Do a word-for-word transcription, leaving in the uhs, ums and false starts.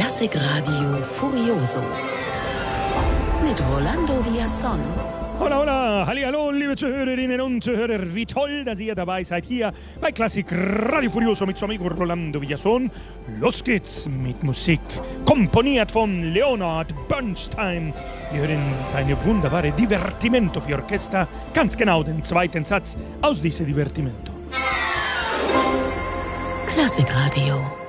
Klassikradio Furioso mit Rolando Villazón. Hola, hola, hallihallo, liebe Zuhörerinnen und Zuhörer. Wie toll, dass ihr dabei seid hier bei Klassikradio Furioso mit amigo Rolando Villazón. Los geht's mit Musik, komponiert von Leonard Bernstein. Wir hören seine wunderbare Divertimento für Orchester, ganz genau den zweiten Satz aus diesem Divertimento. Klassikradio.